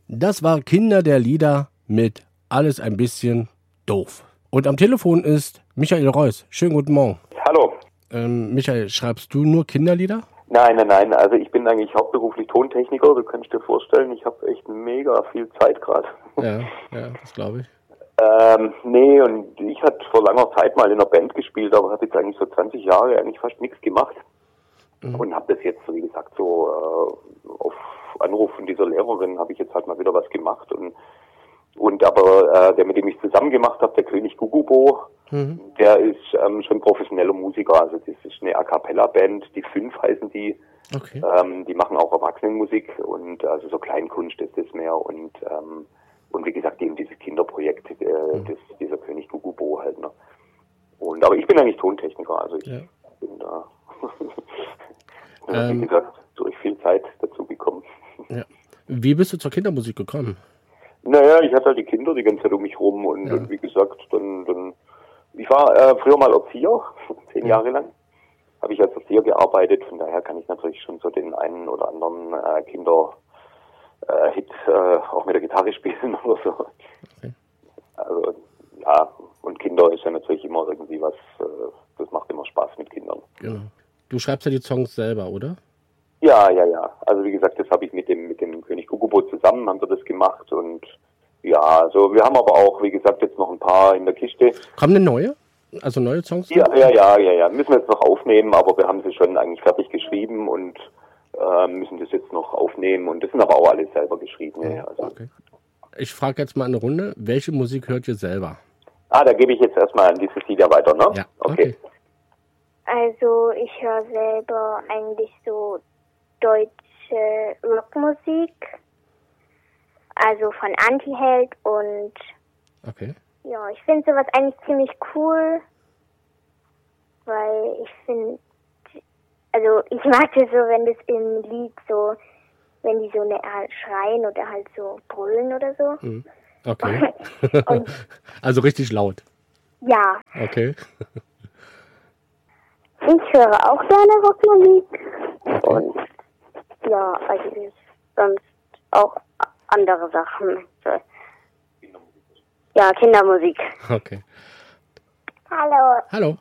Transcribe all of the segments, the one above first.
Das war Kinder der Lieder mit Alles ein bisschen doof. Und am Telefon ist Michael Reuss. Schönen guten Morgen. Hallo. Michael, schreibst du nur Kinderlieder? Nein. Also ich bin eigentlich hauptberuflich Tontechniker. Du kannst dir vorstellen, ich habe echt mega viel Zeit gerade. Ja, das glaube ich. Nee, und ich hatte vor langer Zeit mal in einer Band gespielt, aber habe jetzt eigentlich so 20 Jahre eigentlich fast nichts gemacht. Und habe das jetzt, wie gesagt, so auf Anruf von dieser Lehrerin habe ich jetzt halt mal wieder was gemacht. Und aber der, mit dem ich zusammen gemacht habe, der König Gugubo, der ist schon professioneller Musiker. Also das ist eine A-Cappella-Band, die 5 heißen die. Okay. Die machen auch Erwachsenenmusik und also so Kleinkunst ist das mehr und wie gesagt eben dieses Kinderprojekt, dieser König Gugubo halt, ne? Aber ich bin eigentlich Tontechniker, also ich bin da wie gesagt durch viel Zeit dazu gekommen. Ja. Wie bist du zur Kindermusik gekommen? Naja, ich hatte halt die Kinder die ganze Zeit um mich rum und wie gesagt, dann ich war früher mal Erzieher, 10 Jahre lang. Habe ich als Erzieher gearbeitet, von daher kann ich natürlich schon so den einen oder anderen Kinder-Hit auch mit der Gitarre spielen oder so. Okay. Also ja, und Kinder ist ja natürlich immer irgendwie was, das macht immer Spaß mit Kindern. Genau. Du schreibst ja die Songs selber, oder? Ja. Also wie gesagt, das habe ich mit dem König Gugubo zusammen, haben wir das gemacht und ja, also wir haben aber auch, wie gesagt, jetzt noch ein paar in der Kiste. Kommen denn neue? Also neue Songs? Ja. Müssen wir jetzt noch aufnehmen, aber wir haben sie schon eigentlich fertig geschrieben und müssen das jetzt noch aufnehmen und das sind aber auch alles selber geschrieben. Ja, also. Okay. Ich frage jetzt mal eine Runde, welche Musik hört ihr selber? Da gebe ich jetzt erstmal an die Cecilia weiter, ne? Ja. Okay. Also ich höre selber eigentlich so deutsche Rockmusik, also von Antiheld und okay. Ja, ich finde sowas eigentlich ziemlich cool, weil ich finde, also ich mag das so, wenn das im Lied so, wenn die so eine Art schreien oder halt so brüllen oder so. Okay. Also richtig laut. Ja. Okay. Ich höre auch gerne Rockmusik. Okay. Und ja, eigentlich sonst auch andere Sachen. Ja, Kindermusik. Okay. Hallo.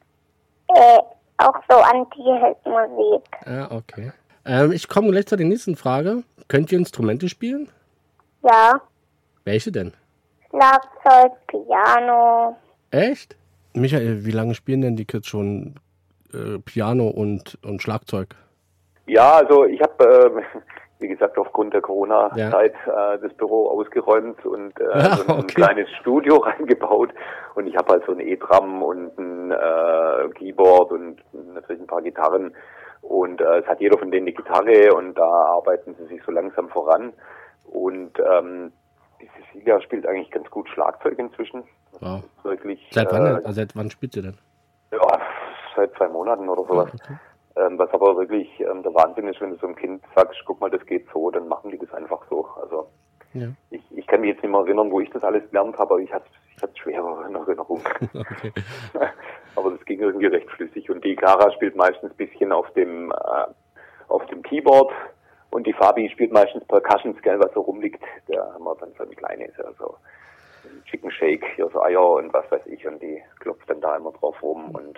Auch so Anti-Held-Musik. Ja, okay. Ich komme gleich zu der nächsten Frage. Könnt ihr Instrumente spielen? Ja. Welche denn? Schlagzeug, Piano. Echt? Michael, wie lange spielen denn die Kids schon Piano und Schlagzeug? Ja, also ich habe, wie gesagt, aufgrund der Corona-Zeit das Büro ausgeräumt und so ein kleines Studio reingebaut. Und ich habe halt so ein E-Drum und ein Keyboard und natürlich ein paar Gitarren. Und es hat jeder von denen eine Gitarre und da arbeiten sie sich so langsam voran. Und die Cecilia spielt eigentlich ganz gut Schlagzeug inzwischen. Wow. Wirklich, seit wann spielt sie denn? Ja, seit 2 Monaten oder sowas. Okay. Was aber wirklich der Wahnsinn ist, wenn du so einem Kind sagst, guck mal, das geht so, dann machen die das einfach so. Also ich kann mich jetzt nicht mehr erinnern, wo ich das alles gelernt habe, aber ich hatte schwere in Erinnerung. Okay. Aber das ging irgendwie recht flüssig. Und die Clara spielt meistens ein bisschen auf dem Keyboard und die Fabi spielt meistens Percussions, gell, was so rumliegt. Da haben wir dann so ein kleines, also ein Chicken Shake, hier so Eier und was weiß ich, und die klopft dann da immer drauf rum und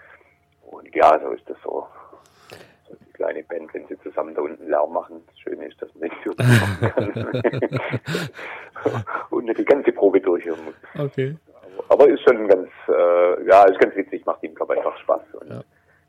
ja, so ist das so. So die kleine Band, wenn sie zusammen da unten Lärm machen. Das Schöne ist, dass man den Tür machen kann. Und nicht die ganze Probe durchhören muss. Okay. Aber ist schon ganz, ist ganz witzig, macht ihm, glaube ich, einfach Spaß. Und,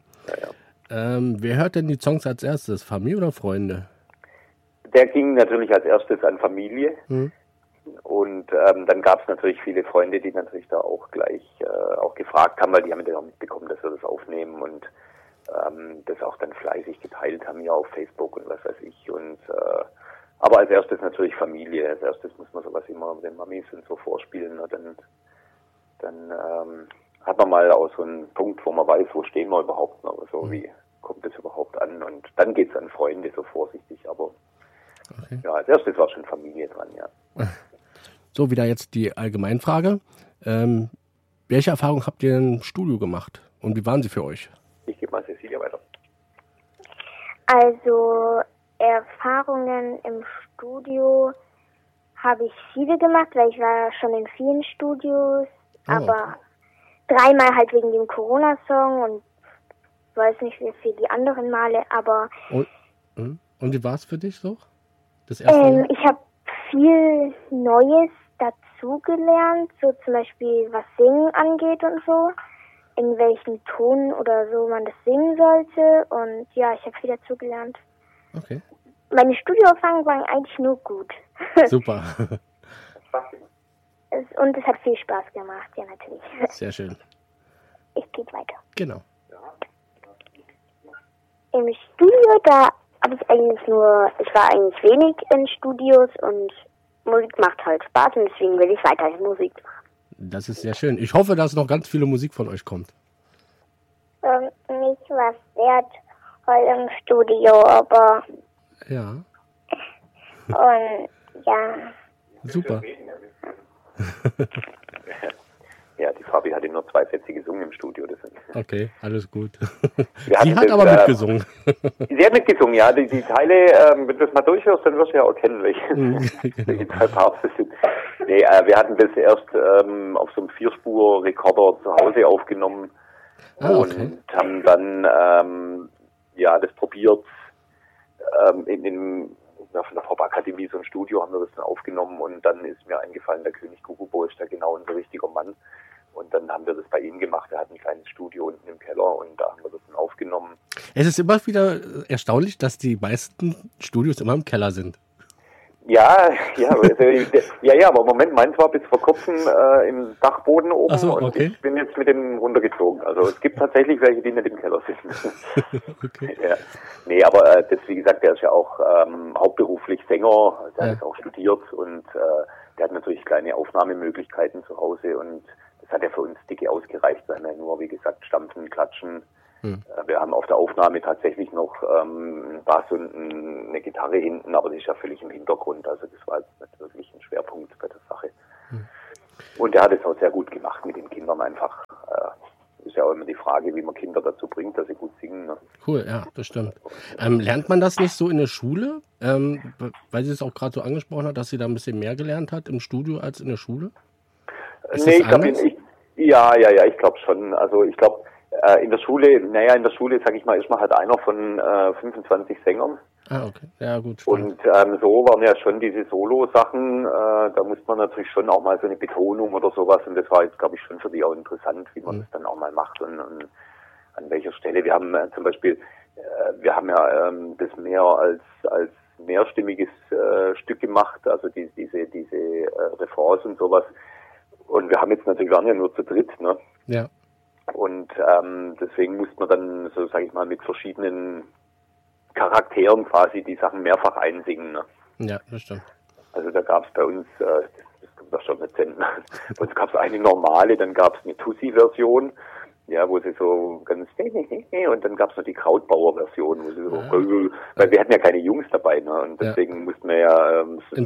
wer hört denn die Songs als erstes? Familie oder Freunde? Der ging natürlich als erstes an Familie. Und dann gab es natürlich viele Freunde, die natürlich da auch gleich auch gefragt haben, weil die haben ja auch mitbekommen, dass wir das aufnehmen und das auch dann fleißig geteilt haben ja auf Facebook und was weiß ich. Und aber als erstes natürlich Familie. Als erstes muss man sowas immer den Mamis und so vorspielen. Und dann hat man mal auch so einen Punkt, wo man weiß, wo stehen wir überhaupt noch, so wie kommt es überhaupt an. Und dann geht's an Freunde, so vorsichtig. Aber ja, als erstes war schon Familie dran, ja. So, wieder jetzt die Allgemeinfrage. Welche Erfahrung habt ihr im Studio gemacht und wie waren sie für euch? Ich gebe mal Cecilia weiter. Also Erfahrungen im Studio habe ich viele gemacht, weil ich war schon in vielen Studios, aber okay. 3-mal halt wegen dem Corona-Song und weiß nicht, wie viel die anderen Male, aber... Und wie war es für dich so? Das erste Mal? Ich habe viel Neues dazugelernt, so zum Beispiel was Singen angeht und so, in welchem Ton oder so man das singen sollte und ja, ich habe viel dazugelernt. Okay. Meine Studioerfahrungen waren eigentlich nur gut. Super. Und es hat viel Spaß gemacht, ja natürlich. Sehr schön. Es geht weiter. Genau. Im Studio, da habe ich ich war eigentlich wenig in Studios und Musik macht halt Spaß und deswegen will ich weiterhin Musik machen. Das ist sehr schön. Ich hoffe, dass noch ganz viele Musik von euch kommt. Nicht was wertvoll im Studio, aber... Ja. Und ja. Super. Ja, die Fabi hat nur 2 Sätze gesungen im Studio. Okay, alles gut. Sie hat aber mitgesungen. Sie hat mitgesungen, ja. Die Teile, wenn du das mal durchhörst, dann wirst du ja auch kennen, welche 2 Parts das sind. Nee, wir hatten das erst auf so einem 4-Spur-Rekorder zu Hause aufgenommen und haben dann das probiert von der Pop-Akademie, so ein Studio, haben wir das dann aufgenommen und dann ist mir eingefallen, der König Kukubo ist da genau unser richtiger Mann. Und dann haben wir das bei ihm gemacht. Er hat ein kleines Studio unten im Keller und da haben wir das dann aufgenommen. Es ist immer wieder erstaunlich, dass die meisten Studios immer im Keller sind. Ja, aber im Moment, meins war bis vor kurzem im Dachboden oben. Ach so, und okay. ich bin jetzt mit denen runtergezogen. Also es gibt tatsächlich welche, die nicht im Keller sitzen. Okay. Ja. Nee, aber das, wie gesagt, der ist ja auch hauptberuflich Sänger, der hat auch studiert und der hat natürlich kleine Aufnahmemöglichkeiten zu Hause und das hat ja für uns dicke ausgereicht. Wir haben ja nur, wie gesagt, stampfen, klatschen. Wir haben auf der Aufnahme tatsächlich noch einen Bass und eine Gitarre hinten, aber das ist ja völlig im Hintergrund. Also das war jetzt nicht wirklich ein Schwerpunkt bei der Sache. Und er hat es auch sehr gut gemacht mit den Kindern einfach. Ist ja auch immer die Frage, wie man Kinder dazu bringt, dass sie gut singen. Ne? Cool, ja, das stimmt. Lernt man das nicht so in der Schule? Weil sie es auch gerade so angesprochen hat, dass sie da ein bisschen mehr gelernt hat im Studio als in der Schule? Nee, ich glaube, ich glaube schon. Also ich glaube, in der Schule, sag ich mal, ist man halt einer von 25 Sängern. Ah, okay. Ja, gut. Spannend. Und so waren ja schon diese Solo-Sachen, da muss man natürlich schon auch mal so eine Betonung oder sowas und das war jetzt, glaube ich, schon für die auch interessant, wie man das dann auch mal macht und an welcher Stelle. Wir haben zum Beispiel, das mehr als mehrstimmiges Stück gemacht, also diese Refrains und sowas. Und wir waren ja nur zu dritt, ne? Ja. Und deswegen musste man dann, so sage ich mal, mit verschiedenen Charakteren quasi die Sachen mehrfach einsingen. Ne? Ja, das stimmt. Also da gab es bei uns, das kommt doch schon nicht senden, bei uns gab es eine normale, dann gab es eine Tussi-Version, ja, wo sie so ganz und dann gab es noch die Krautbauer-Version, wo sie so, weil wir hatten ja keine Jungs dabei, ne? Und deswegen mussten wir ja, und so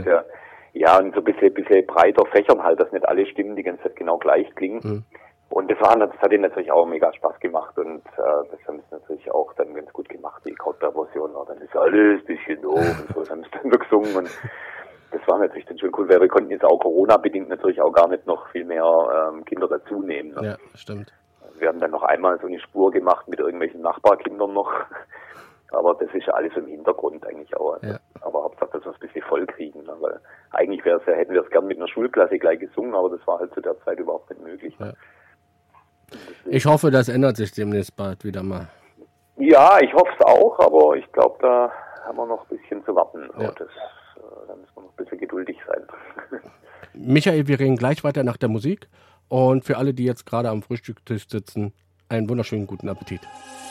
ein bisschen breiter fächern halt, dass nicht alle Stimmen die ganze Zeit genau gleich klingen. Und das hat ihnen natürlich auch mega Spaß gemacht und das haben sie natürlich auch dann ganz gut gemacht, die Krautbauer-Version, dann ist alles ein bisschen doof und so, das haben sie dann so gesungen und das war natürlich dann schon cool, weil wir konnten jetzt auch Corona-bedingt natürlich auch gar nicht noch viel mehr Kinder dazu nehmen. Ne? Ja, stimmt. Wir haben dann noch einmal so eine Spur gemacht mit irgendwelchen Nachbarkindern noch, aber das ist ja alles im Hintergrund eigentlich auch. Also. Ja. Aber Hauptsache, dass wir es ein bisschen voll kriegen, ne? Weil eigentlich hätten wir es gern mit einer Schulklasse gleich gesungen, aber das war halt zu der Zeit überhaupt nicht möglich. Ne? Ja. Ich hoffe, das ändert sich demnächst bald wieder mal. Ja, ich hoffe es auch, aber ich glaube, da haben wir noch ein bisschen zu warten. Ja. Da müssen wir noch ein bisschen geduldig sein. Michael, wir reden gleich weiter nach der Musik. Und für alle, die jetzt gerade am Frühstückstisch sitzen, einen wunderschönen guten Appetit.